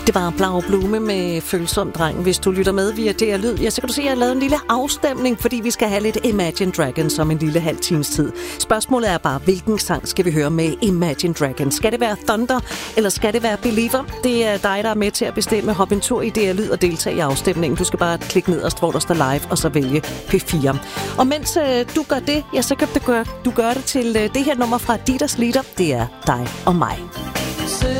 Det var Blau Blume med Følsom Dreng. Hvis du lytter med via DR Lyd, så kan du se, at jeg har lavet en lille afstemning, fordi vi skal have lidt Imagine Dragons om en lille halv times tid. Spørgsmålet er bare, hvilken sang skal vi høre med Imagine Dragons? Skal det være Thunder, eller skal det være Believer? Det er dig, der er med til at bestemme. Hop en tur i DR Lyd og deltage i afstemningen. Du skal bare klikke nederst, hvor der står live, og så vælge P4. Og mens du gør det, så kan du gøre det til det her nummer fra Dieters Lieder. Det er dig og mig.